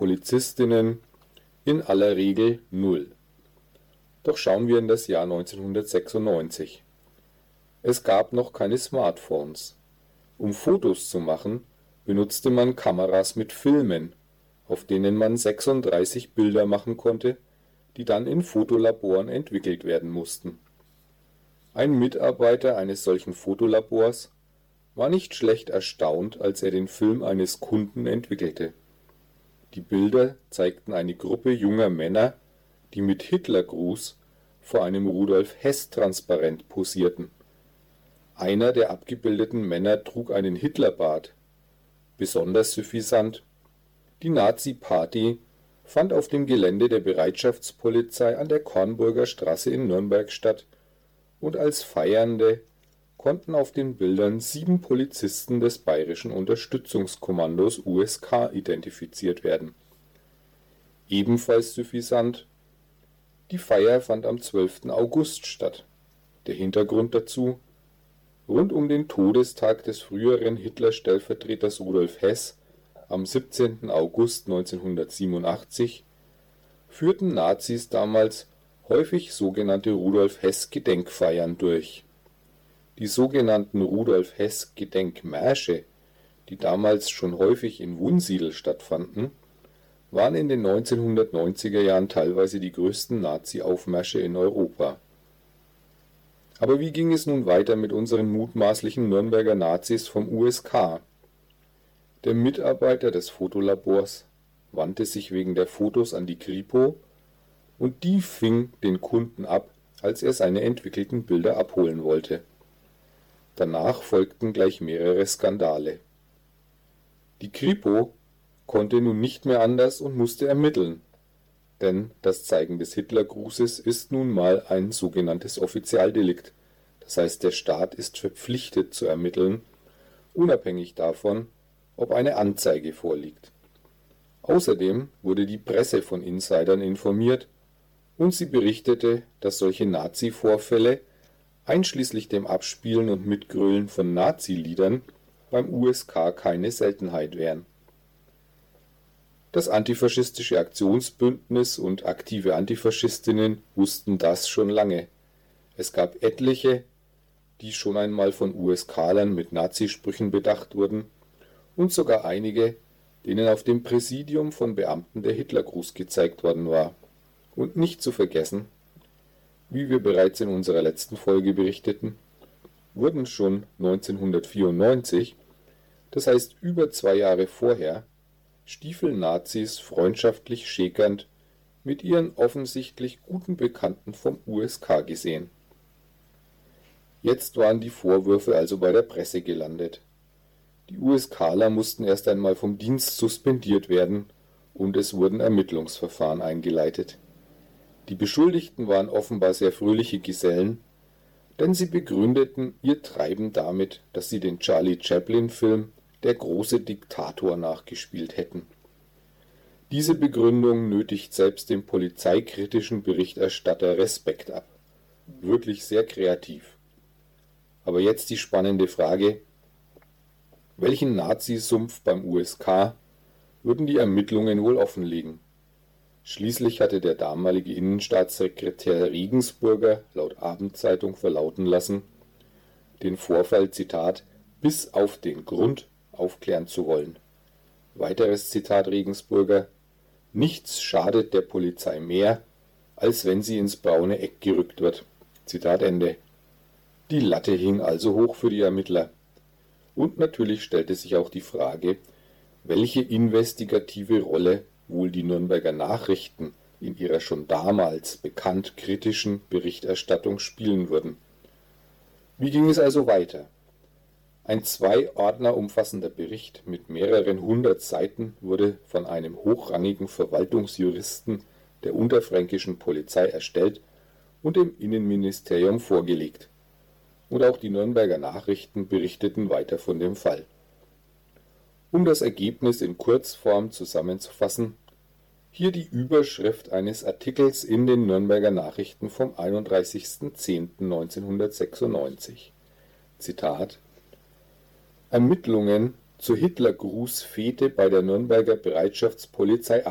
Polizistinnen in aller Regel 0. Doch schauen wir in das Jahr 1996. Es gab noch keine Smartphones. Um Fotos zu machen, benutzte man Kameras mit Filmen, auf denen man 36 Bilder machen konnte, die dann in Fotolaboren entwickelt werden mussten. Ein Mitarbeiter eines solchen Fotolabors war nicht schlecht erstaunt, als er den Film eines Kunden entwickelte. Die Bilder zeigten eine Gruppe junger Männer, die mit Hitlergruß vor einem Rudolf-Hess-Transparent posierten. Einer der abgebildeten Männer trug einen Hitlerbart. Besonders suffisant: Die Nazi-Party fand auf dem Gelände der Bereitschaftspolizei an der Kornburger Straße in Nürnberg statt, und als Feiernde konnten auf den Bildern 7 Polizisten des Bayerischen Unterstützungskommandos USK identifiziert werden. Ebenfalls suffisant: Die Feier fand am 12. August statt. Der Hintergrund dazu: Rund um den Todestag des früheren Hitler-Stellvertreters Rudolf Hess am 17. August 1987 führten Nazis damals häufig sogenannte Rudolf-Hess-Gedenkfeiern durch. Die sogenannten Rudolf-Hess-Gedenkmärsche, die damals schon häufig in Wunsiedel stattfanden, waren in den 1990er Jahren teilweise die größten Nazi-Aufmärsche in Europa. Aber wie ging es nun weiter mit unseren mutmaßlichen Nürnberger Nazis vom USK? Der Mitarbeiter des Fotolabors wandte sich wegen der Fotos an die Kripo, und die fing den Kunden ab, als er seine entwickelten Bilder abholen wollte. Danach folgten gleich mehrere Skandale. Die Kripo konnte nun nicht mehr anders und musste ermitteln, denn das Zeigen des Hitlergrußes ist nun mal ein sogenanntes Offizialdelikt, das heißt, der Staat ist verpflichtet zu ermitteln, unabhängig davon, ob eine Anzeige vorliegt. Außerdem wurde die Presse von Insidern informiert, und sie berichtete, dass solche Nazi-Vorfälle, einschließlich dem Abspielen und Mitgrölen von Nazi-Liedern, beim USK keine Seltenheit wären. Das Antifaschistische Aktionsbündnis und aktive Antifaschistinnen wussten das schon lange. Es gab etliche, die schon einmal von USK-Lern mit Nazisprüchen bedacht wurden, und sogar einige, denen auf dem Präsidium von Beamten der Hitlergruß gezeigt worden war. Und nicht zu vergessen, wie wir bereits in unserer letzten Folge berichteten, wurden schon 1994, das heißt über 2 Jahre vorher, Stiefel-Nazis freundschaftlich schäkernd mit ihren offensichtlich guten Bekannten vom USK gesehen. Jetzt waren die Vorwürfe also bei der Presse gelandet. Die USKler mussten erst einmal vom Dienst suspendiert werden, und es wurden Ermittlungsverfahren eingeleitet. Die Beschuldigten waren offenbar sehr fröhliche Gesellen, denn sie begründeten ihr Treiben damit, dass sie den Charlie Chaplin-Film Der große Diktator nachgespielt hätten. Diese Begründung nötigt selbst dem polizeikritischen Berichterstatter Respekt ab. Wirklich sehr kreativ. Aber jetzt die spannende Frage: Welchen Nazisumpf beim USK würden die Ermittlungen wohl offenlegen? Schließlich hatte der damalige Innenstaatssekretär Regensburger laut Abendzeitung verlauten lassen, den Vorfall, Zitat, bis auf den Grund aufklären zu wollen. Weiteres Zitat Regensburger: Nichts schadet der Polizei mehr, als wenn sie ins braune Eck gerückt wird. Zitat Ende. Die Latte hing also hoch für die Ermittler. Und natürlich stellte sich auch die Frage, welche investigative Rolle wohl die Nürnberger Nachrichten in ihrer schon damals bekannt kritischen Berichterstattung spielen würden. Wie ging es also weiter? Ein 2 Ordner umfassender Bericht mit mehreren 100 Seiten wurde von einem hochrangigen Verwaltungsjuristen der unterfränkischen Polizei erstellt und dem Innenministerium vorgelegt. Und auch die Nürnberger Nachrichten berichteten weiter von dem Fall. Um das Ergebnis in Kurzform zusammenzufassen, hier die Überschrift eines Artikels in den Nürnberger Nachrichten vom 31.10.1996. Zitat: Ermittlungen zur Hitlergrußfete bei der Nürnberger Bereitschaftspolizei